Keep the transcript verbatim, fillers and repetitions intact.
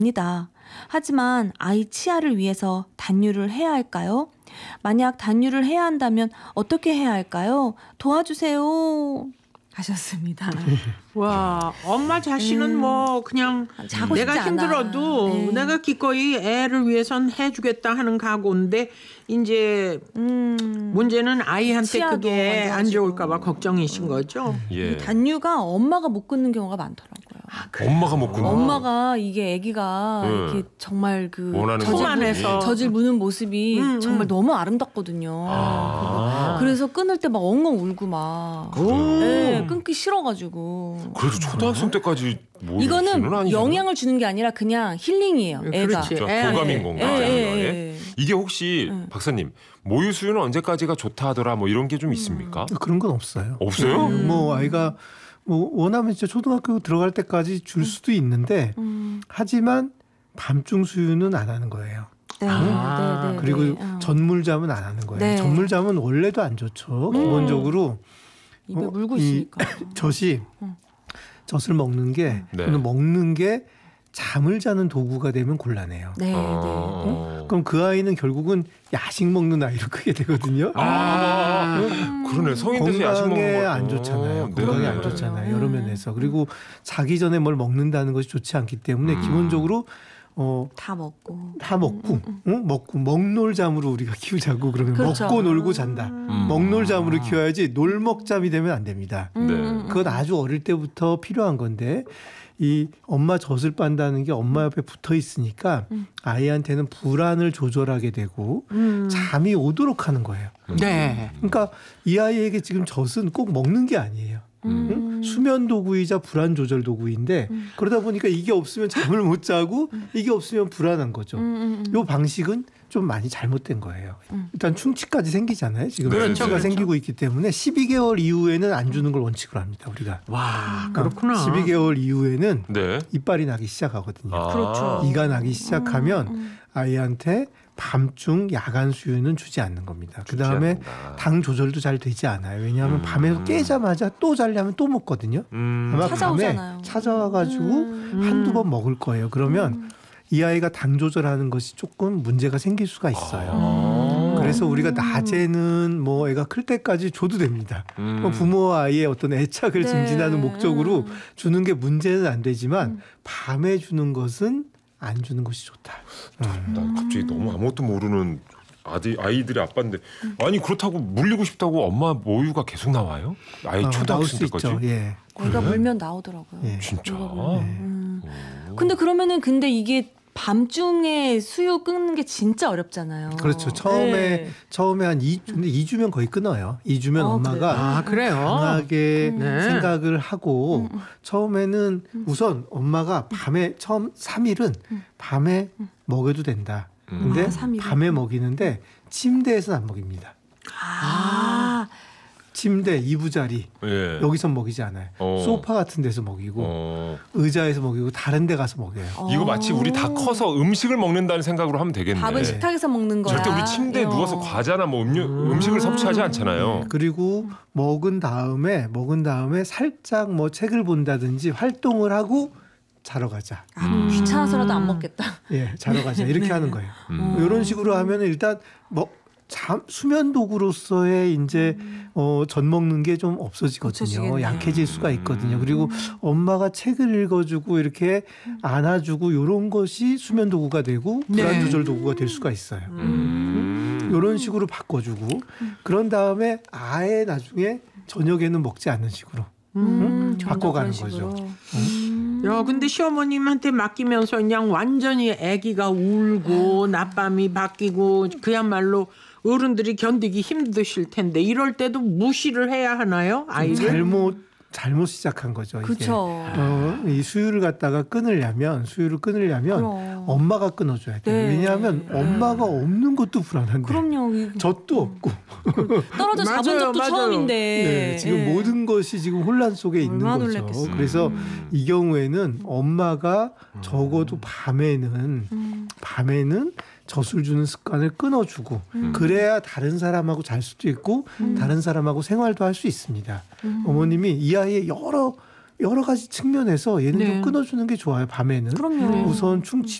니다. 하지만 아이 치아를 위해서 단유를 해야 할까요? 만약 단유를 해야 한다면 어떻게 해야 할까요? 도와주세요. 하셨습니다. 와, 엄마 자신은 음, 뭐 그냥 내가 힘들어도 네. 내가 기꺼이 애를 위해선 해주겠다 하는 각오인데 이제 음, 문제는 아이한테 그게 안 좋을까 봐 걱정이신 거죠. 예. 단유가 엄마가 못 끊는 경우가 많더라고요. 아, 엄마가 못 끊어. 엄마가 이게 아기가 네. 이렇게 정말 그 젖을, 젖을 무는 모습이 음, 정말 음. 너무 아름답거든요. 아. 그래서 끊을 때 막 엉엉 울고 막 네, 끊기 싫어가지고. 그래도 초등학생 때까지 뭐 이거는 영향을 주는 게 아니라 그냥 힐링이에요. 애가. 그렇죠. 도감인 건가? 에, 에, 에. 이게 혹시 에. 박사님 모유 수유는 언제까지가 좋다 하더라 뭐 이런 게 좀 있습니까? 음. 그런 건 없어요. 없어요? 음. 뭐 아이가 뭐 원하면 진짜 초등학교 들어갈 때까지 줄 수도 있는데 음. 하지만 밤중 수유는 안 하는 거예요. 네. 아. 네, 네, 그리고 네. 어. 전물잠은 안 하는 거예요. 네. 전물잠은 원래도 안 좋죠. 음. 기본적으로 입에 어, 물고 있으니까. 젖이 음. 젖을 먹는 게 네. 먹는 게 잠을 자는 도구가 되면 곤란해요. 네, 네. 어? 그럼 그 아이는 결국은 야식 먹는 아이로 크게 되거든요. 아, 음. 그러네. 성인 돼서 야식 먹는 건강에 안 좋잖아요. 네. 건강에 안 좋잖아요. 여러 면에서. 그리고 자기 전에 뭘 먹는다는 것이 좋지 않기 때문에 음. 기본적으로 어, 다 먹고 다 먹고 음, 음. 응? 먹고 먹놀잠으로 우리가 키우자고 그러면 그렇죠. 먹고 놀고 잔다. 음. 먹놀잠으로 키워야지 놀먹잠이 되면 안 됩니다. 음. 네. 그건 아주 어릴 때부터 필요한 건데 이 엄마 젖을 빤다는 게 엄마 옆에 붙어 있으니까 음. 아이한테는 불안을 조절하게 되고 음. 잠이 오도록 하는 거예요. 네. 그러니까 이 아이에게 지금 젖은 꼭 먹는 게 아니에요. 음. 응? 수면 도구이자 불안 조절 도구인데 음. 그러다 보니까 이게 없으면 잠을 못 자고 음. 이게 없으면 불안한 거죠. 음. 이 방식은 좀 많이 잘못된 거예요. 음. 일단 충치까지 생기잖아요. 지금 네, 충치가 그렇죠. 생기고 있기 때문에 십이 개월 이후에는 안 주는 걸 원칙으로 합니다. 우리가. 와, 그렇구나. 십이 개월 이후에는 네. 이빨이 나기 시작하거든요. 아. 그렇죠. 이가 나기 시작하면 음, 음. 아이한테 밤중 야간 수유는 주지 않는 겁니다. 그 다음에 당 조절도 잘 되지 않아요. 왜냐하면 음. 밤에 깨자마자 또 자려면 또 먹거든요. 음. 아마 찾아오잖아요. 밤에 찾아와가지고 음. 한두 번 먹을 거예요. 그러면 음. 이 아이가 당 조절하는 것이 조금 문제가 생길 수가 있어요. 아. 그래서 우리가 낮에는 뭐 애가 클 때까지 줘도 됩니다. 음. 뭐 부모와 아이의 어떤 애착을 네. 증진하는 목적으로 주는 게 문제는 안 되지만 음. 밤에 주는 것은 안 주는 것이 좋다. 음. 난 갑자기 너무 아무것도 모르는 아들 아이들의 아빠인데 아니 그렇다고 물리고 싶다고 엄마 모유가 계속 나와요? 아이 어, 초등학생 때까지? 있죠. 예. 애가 물면 나오더라고요. 예. 진짜. 음. 근데 그러면은 근데 이게 밤중에 수유 끊는 게 진짜 어렵잖아요. 그렇죠. 처음에 네. 처음에 한 이 주, 근데 이 주면 거의 끊어요. 이 주면 아, 엄마가 아, 그래요? 강하게 음. 네. 생각을 하고 음. 처음에는 우선 엄마가 밤에 처음 삼 일은 밤에 먹여도 된다. 근데 아, 삼 일은? 밤에 먹이는데 침대에서는 안 먹입니다. 아. 침대 이부자리 예. 여기서 먹이지 않아요. 어. 소파 같은 데서 먹이고 어. 의자에서 먹이고 다른 데 가서 먹여요. 이거 마치 우리 다 커서 음식을 먹는다는 생각으로 하면 되겠네. 밥은 식탁에서 먹는 거야. 절대 우리 침대에 어. 누워서 과자나 뭐 음료, 음. 음식을 섭취하지 않잖아요. 그리고 먹은 다음에 먹은 다음에 살짝 뭐 책을 본다든지 활동을 하고 자러 가자. 아, 음. 귀찮아서라도 안 먹겠다. 예, 자러 가자. 이렇게 네. 하는 거예요. 음. 이런 식으로 하면은 일단 뭐 잠, 수면 도구로서의 이제 음. 어, 젖 먹는 게 좀 없어지거든요. 고쳐지겠네. 약해질 수가 있거든요. 음. 그리고 엄마가 책을 읽어주고 이렇게 안아주고 이런 것이 수면 도구가 되고 불안 네. 조절 도구가 될 수가 있어요. 음. 이런 식으로 바꿔주고 그런 다음에 아예 나중에 저녁에는 먹지 않는 식으로 음, 응? 바꿔가는 그런 식으로. 거죠. 음. 야, 근데 시어머님한테 맡기면서 그냥 완전히 아기가 울고 낮밤이 바뀌고 그야말로 어른들이 견디기 힘드실 텐데 이럴 때도 무시를 해야 하나요? 아이를? 잘못 잘못 시작한 거죠. 이게. 그렇죠. 어, 이 수유를 갖다가 끊으려면 수유를 끊으려면 그럼. 엄마가 끊어줘야 돼요. 네. 왜냐하면 네. 엄마가 없는 것도 불안한데. 그럼요. 이- 젖도 없고. 떨어져 맞아요, 잡은 적도 맞아요. 처음인데. 네, 지금 네. 모든 것이 지금 혼란 속에 있는 얼마나 거죠. 놀랐겠어요. 그래서 음. 이 경우에는 엄마가 적어도 밤에는 음. 밤에는 젖을 주는 습관을 끊어주고 음. 그래야 다른 사람하고 잘 수도 있고 음. 다른 사람하고 생활도 할 수 있습니다. 음. 어머님이 이 아이의 여러 여러 가지 측면에서 얘는 네. 좀 끊어주는 게 좋아요. 밤에는. 그럼요. 우선 충치